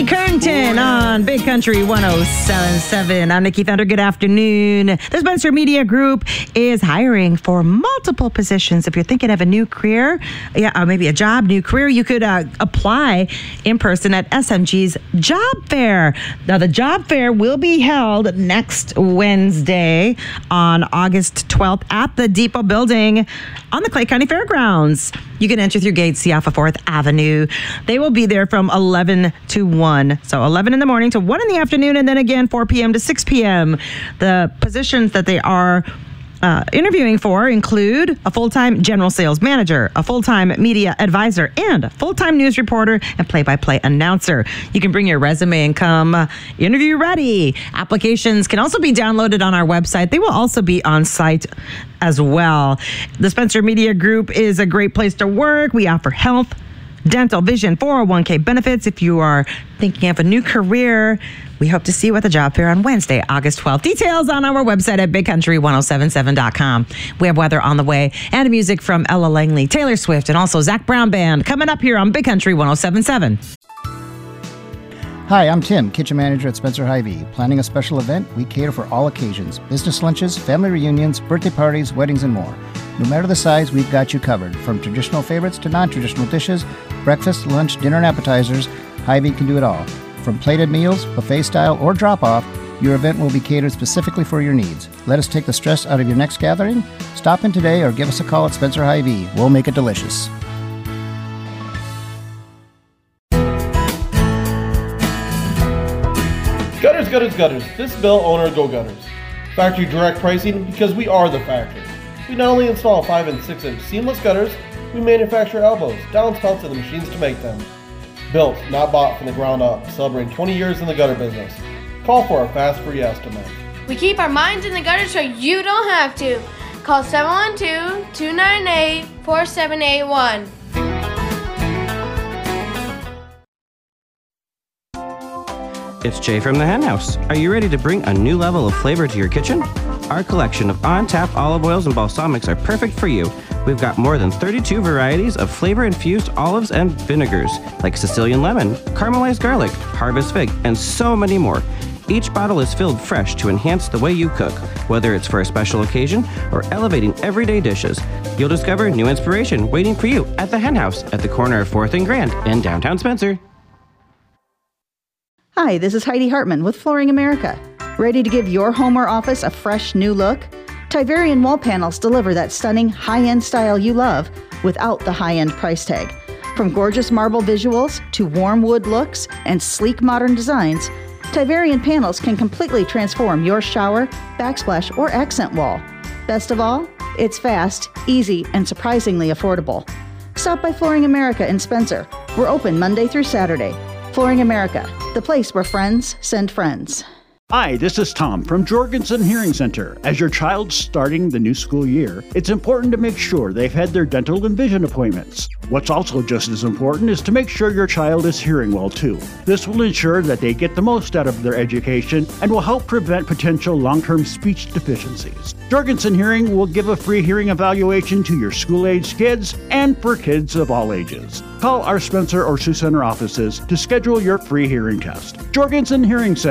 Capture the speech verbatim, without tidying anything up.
Kelly Currington on Big Country one oh seven point seven. I'm Nikki Thunder. Good afternoon. The Spencer Media Group is hiring for multiple positions. If you're thinking of a new career, yeah, or maybe a job, new career, you could uh, apply in person at S M G's Job Fair. Now, the Job Fair will be held next Wednesday on August twelfth at the Depot Building on the Clay County Fairgrounds. You can enter through gate C off of fourth Avenue. They will be there from eleven to one. So eleven in the morning to one in the afternoon, and then again four p.m. to six p.m. The positions that they are uh, interviewing for include a full-time general sales manager, a full-time media advisor, and a full-time news reporter and play-by-play announcer. You can bring your resume and come uh, interview ready. Applications can also be downloaded on our website. They will also be on site as well. The Spencer Media Group is a great place to work. We offer health, dental, vision, four oh one k benefits. If you are thinking of a new career, we hope to see you at the Job Fair on Wednesday, August twelfth. Details on our website at big country one oh seven seven dot com. We have weather on the way and music from Ella Langley, Taylor Swift, and also Zach Brown Band coming up here on Big Country one oh seven point seven. Hi, I'm Tim, kitchen manager at Spencer Hy-Vee. Planning a special event? We cater for all occasions. Business lunches, family reunions, birthday parties, weddings, and more. No matter the size, we've got you covered. From traditional favorites to non-traditional dishes, breakfast, lunch, dinner, and appetizers, Hy-Vee can do it all. From plated meals, buffet style, or drop-off, your event will be catered specifically for your needs. Let us take the stress out of your next gathering. Stop in today or give us a call at Spencer Hy-Vee. We'll make it delicious. Gutters, gutters, gutters. This is Bill, owner of Go Gutters. Factory direct pricing because we are the factory. We not only install five and six inch seamless gutters, we manufacture elbows, downspouts, and the machines to make them. Built, not bought from the ground up, celebrating twenty years in the gutter business. Call for a fast free estimate. We keep our minds in the gutter so you don't have to. Call seven one two, two nine eight, four seven eight one. It's Jay from the Hen House. Are you ready to bring a new level of flavor to your kitchen? Our collection of on-tap olive oils and balsamics are perfect for you. We've got more than thirty-two varieties of flavor-infused olives and vinegars, like Sicilian lemon, caramelized garlic, harvest fig, and so many more. Each bottle is filled fresh to enhance the way you cook, whether it's for a special occasion or elevating everyday dishes. You'll discover new inspiration waiting for you at the Hen House at the corner of fourth and Grand in downtown Spencer. Hi, this is Heidi Hartman with Flooring America. Ready to give your home or office a fresh new look? Tiverian wall panels deliver that stunning high-end style you love without the high-end price tag. From gorgeous marble visuals to warm wood looks and sleek modern designs, Tiverian panels can completely transform your shower, backsplash, or accent wall. Best of all, it's fast, easy, and surprisingly affordable. Stop by Flooring America in Spencer. We're open Monday through Saturday. Flooring America, the place where friends send friends. Hi, this is Tom from Jorgensen Hearing Center. As your child's starting the new school year, it's important to make sure they've had their dental and vision appointments. What's also just as important is to make sure your child is hearing well too. This will ensure that they get the most out of their education and will help prevent potential long-term speech deficiencies. Jorgensen Hearing will give a free hearing evaluation to your school-aged kids and for kids of all ages. Call our Spencer or Sioux Center offices to schedule your free hearing test. Jorgensen Hearing Center.